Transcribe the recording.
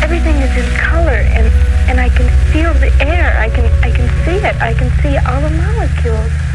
everything is in color, and I can feel the air. I can see it. I can see all the molecules.